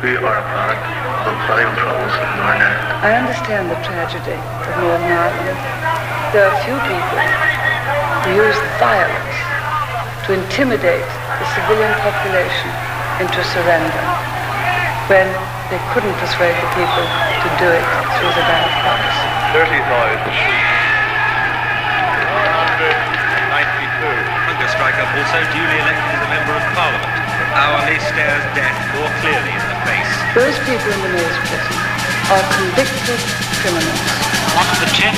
We are a product of the political troubles of Northern Ireland. I understand the tragedy of Northern Ireland. There are few people who use violence to intimidate the civilian population into surrender when they couldn't persuade the people to do it through the ballot box. 30,000. 192. Hunger striker, also duly elected as a member of Parliament, hourly stares death more clearly in the face. Those people in the Maze prison are convicted criminals. One of the 10